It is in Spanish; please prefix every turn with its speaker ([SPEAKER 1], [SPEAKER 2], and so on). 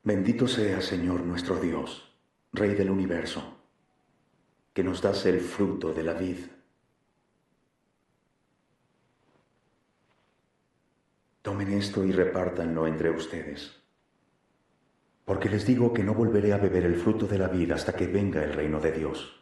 [SPEAKER 1] Bendito sea, Señor nuestro Dios, Rey del universo, que nos das el fruto de la vid. Tomen esto y repártanlo entre ustedes, porque les digo que no volveré a beber el fruto de la vid hasta que venga el reino de Dios.